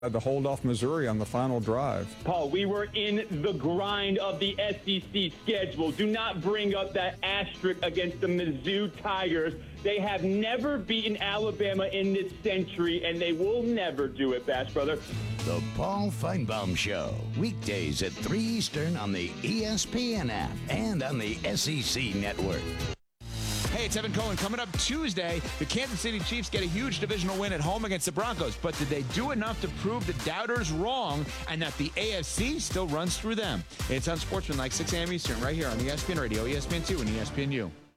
to hold off Missouri on the final drive. Paul, we were in the grind of the SEC schedule. Do not bring up that asterisk against the Mizzou Tigers. They have never beaten Alabama in this century, and they will never do it, Bash Brother. The Paul Feinbaum Show, weekdays at 3 Eastern on the ESPN app and on the SEC Network. Hey, it's Evan Cohen. Coming up Tuesday, the Kansas City Chiefs get a huge divisional win at home against the Broncos. But did they do enough to prove the doubters wrong and that the AFC still runs through them? It's Unsportsmanlike, 6 a.m. Eastern, right here on ESPN Radio, ESPN2, and ESPNU.